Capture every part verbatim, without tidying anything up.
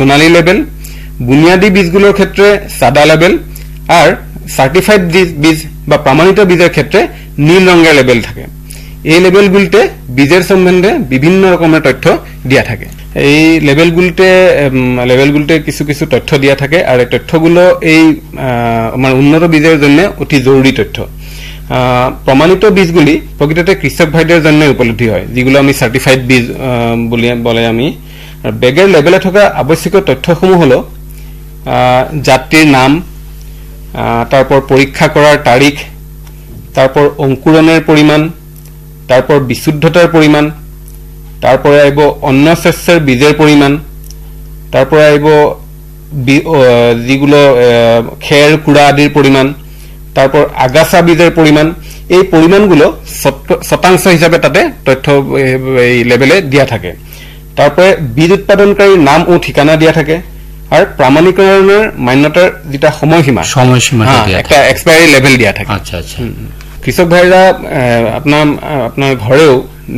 সোনালী label, বুনিয়াদী বীজগুলোর ক্ষেত্রে সাদা লেবেল, আর সার্টিফাইড বীজ বা প্রমাণিত বীজের ক্ষেত্রে নীল রঙের লেবেল থাকে। এই লেবেলগুলিতে বীজের সম্বন্ধে বিভিন্ন রকমের তথ্য দিয়া থাকে। এই লেবেলগুলিতে লেবেলগুলিতে কিছু কিছু তথ্য দিয়া থাকে, আর এই তথ্যগুলো এই আমার উন্নত বীজের জন্য অতি জরুরি তথ্য। প্রমাণিত বীজগুলি প্রকৃততে কৃষক ভাইদের জন্য উপলব্ধি হয়, যেগুলো আমি সার্টিফাইড বীজ বলি বলে আমি। বেগের লেবেলে থকা আবশ্যকীয় তথ্যসমূহ হল জাতির নাম, তারপর পরীক্ষা করার তারিখ, তারপর অঙ্কুরণের পরিমাণ, তারপর বিশুদ্ধতার পরিমাণ, তারপরে আইব অন্য শস্যের বীজের পরিমাণ, তারপরে আইব যেগুলো খের কুড়া আদির পরিমাণ, তারপর আগাছা বীজের পরিমাণ। এই পরিমাণগুলো শতাংশ হিসাবে তাতে তথ্য এই লেবেলে দিয়া থাকে। তারপরে বীজ উৎপাদনকারীর নাম ও ঠিকানা দিয়া থাকে, আর প্রামাণিকরণের মান্যতার যেটা সময়সীমা সময়সীমা একটা এক্সপায়ারি লেভেল দিয়া থাকে। আচ্ছা আচ্ছা। কৃষক ভাইরা আপনার আপনার ঘরেও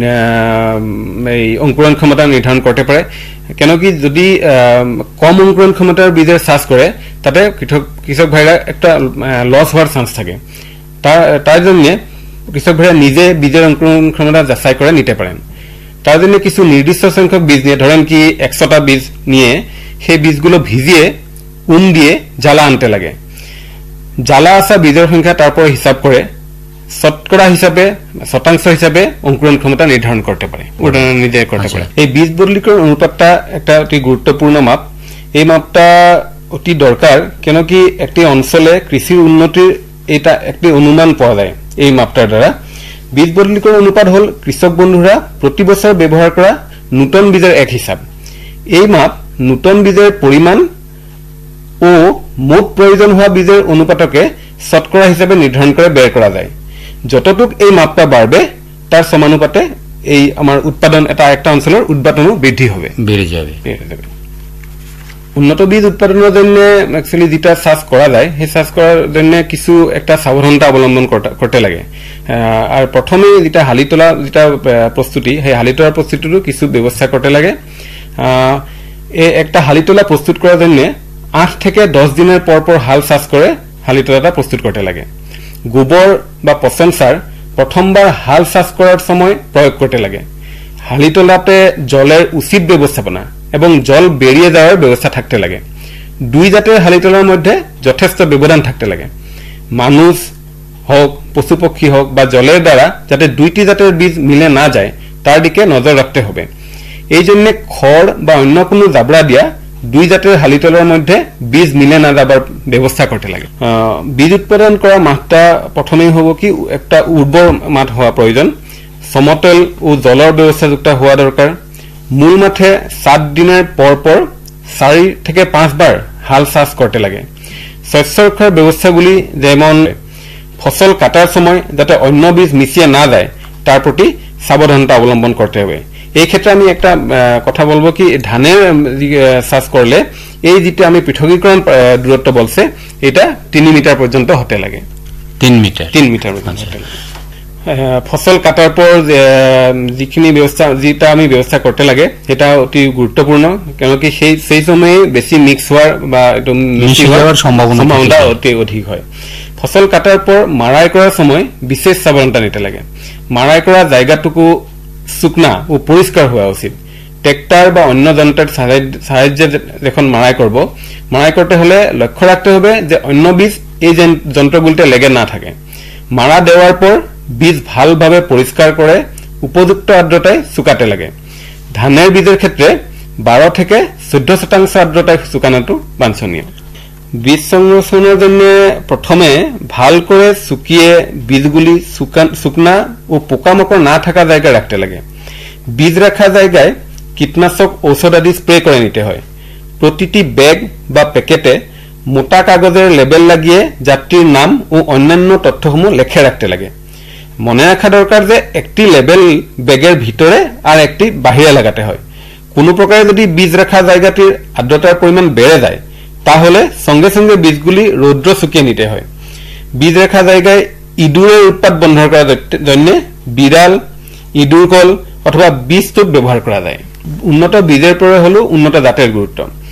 এই অঙ্কুরণ ক্ষমতা নির্ধারণ করতে পারে, কেন কি যদি কম অঙ্কুরণ ক্ষমতার বীজের চাষ করে তাতে কৃষক ভাইরা একটা লস হওয়ার চান্স থাকে। তার তার জন্য কৃষক ভাইরা নিজে বীজের অঙ্কুরণ ক্ষমতা যাচাই করে নিতে পারেন। তার জন্য কিছু নির্দিষ্ট সংখ্যক বীজ নিয়ে, ধরেন কি একশোটা বীজ নিয়ে সেই বীজগুলো ভিজিয়ে উম দিয়ে জ্বালা আনতে লাগে। জ্বালা আসা বীজের সংখ্যা তারপর হিসাব করে শতকরা হিসাবে শতাংশ হিসাবে অঙ্কুরণ ক্ষমতা নির্ধারণ করতে পারে, নিজে করতে পারে। এই বীজ বদলীকরণ অনুপাতটা একটা অতি গুরুত্বপূর্ণ মাপ। এই মাপটা অতি দরকার, কেন কি একটি অঞ্চলে কৃষির উন্নতির এটা একটি অনুমান পাওয়া যায় এই মাপটার দ্বারা। বীজ বদলীকরণ অনুপাত হল কৃষক বন্ধুরা প্রতি বছর ব্যবহার করা নূতন বীজের এক হিসাব। এই মাপ নূতন বীজের পরিমাণ ও মোট প্রয়োজন হওয়া বীজের অনুপাতকে শতকরা হিসাবে নির্ধারণ করে বের করা যায়। যতটুক এই মাপটা বাড়বে তার সমানুপাতে এই আমার উৎপাদন এটা একটা অঞ্চলের উৎপাদনও বৃদ্ধি হবে, বেড়ে যাবে বেড়ে যাবে উন্নত বীজ উৎপাদনের জন্য অ্যাকচুয়ালি যেটা চাষ করা যায় সেই চাষ করার জন্য কিছু একটা সাবধানতা অবলম্বন করতে লাগে। আর প্রথমে যেটা হালি তোলা যেটা প্রস্তুতি, সেই হালি তোলার প্রস্তুতিরও কিছু ব্যবস্থা করতে লাগে। এই একটা হালি তোলা প্রস্তুত করার জন্য আট থেকে দশ দিনের পর পর হাল চাষ করে হালি তোলাটা প্রস্তুত করতে লাগে। গোবর বা পচন সার প্রথমবার হাল চাষ করার সময় প্রয়োগ করতে লাগে। হালি তোলাতে জলের উচিত ব্যবস্থাপনা এবং জল বেরিয়ে যাওয়ার ব্যবস্থা থাকতে লাগে। দুই জাতের হালি তোলার মধ্যে যথেষ্ট ব্যবধান থাকতে লাগে। মানুষ হোক, পশু পক্ষী হোক বা জলের দ্বারা যাতে দুইটি জাতের বীজ মিলে না যায় তার দিকে নজর রাখতে হবে। এই জন্য খড় বা অন্য কোনো জাবরা দিয়া দুই জাতের হালি তোলার মধ্যে বীজ মিলে না যাবার ব্যবস্থা করতে লাগে। বীজ উৎপাদন করা মাঠটা প্রথমেই হব কি একটা উর্বর মাঠ হওয়া প্রয়োজন, সমতল ও জলের ব্যবস্থাযুক্ত হওয়া দরকার। মূল মাঠে সাত দিনের পর পর চারি থেকে পাঁচবার হাল চাষ করতে লাগে। শস্য রক্ষার ব্যবস্থাগুলি যেমন ফসল কাটার সময় যাতে অন্য বীজ মিশিয়ে না যায় তার প্রতি সাবধানতা অবলম্বন করতে হবে। এই ক্ষেত্রে আমি একটা কথা বলবো কি ধানের চাষ করলে এই যেটা আমি পৃথকীকরণ দূরত্ব বলছে এটা তিন মিটার পর্যন্ত হতে লাগে। তিন মিটার তিন মিটার পর্যন্ত হতে লাগে। ফসল কাটার পর যিখিনি ব্যবস্থা যেটা আমি ব্যবস্থা করতে লাগে এটা অতি গুরুত্বপূর্ণ, কেন কি সেই সেই সময়ে বেশি মিক্স হওয়ার বা একদম মিশি হওয়ার সম্ভাবনা অতি অধিক হয়। ফসল কাটার পর মাড়াই করার সময় বিশেষ সাবধানতা নিতে লাগে। মাড়াই করা জায়গাটুকু শুকনা ও পরিষ্কার হওয়া উচিত। ট্রেক্টর বা অন্য যন্ত্রের সাহায্যে যখন মাড়াই করব, মাড়াই করতে হলে লক্ষ্য রাখতে হবে যে অন্য বীজ এই যন্ত্রগুলিতে লেগে না থাকে। মাড়া দেওয়ার পর বীজ ভালভাবে পরিষ্কার করে উপযুক্ত আর্দ্রতায় শুকাতে লাগে। ধানের বীজের ক্ষেত্রে বারো থেকে চোদ্দ শতাংশ আর্দ্রতায় শুকানোটো বাঞ্ছনীয়। বীজ সংরক্ষণের জন্য প্রথমে ভাল করে শুকিয়ে বীজগুলি শুকনা ও পোকামাকড় না থাকা জায়গায় রাখতে লাগে। বীজ রাখা জায়গায় কীটনাশক ঔষধ আদি স্প্রে করে নিতে হয়। প্রতিটি ব্যাগ বা প্যাকেটে মোটা কাগজের লেবেল লাগিয়ে যাত্রীর নাম ও অন্যান্য তথ্যসমূহ লেখে রাখতে লাগে। মনে রাখা দরকার যে একটি লেবেল ব্যাগের ভিতরে আর একটি বাহিরে লাগাতে হয়। কোনো প্রকারে যদি বীজ রাখা জায়গাটির আর্দ্রতার পরিমাণ বেড়ে যায় তাহলে সঙ্গে সঙ্গে বীজগুলি রৌদ্র শুকিয়ে নিতে হয়। বীজ রাখা জায়গায় ইঁদুরের উৎপাত বন্ধ করার জন্য বিড়াল, ইঁদুর কল অথবা বীজ টোপ ব্যবহার করা যায়। উন্নত বীজের পরে হল উন্নত জাতের গুরুত্ব।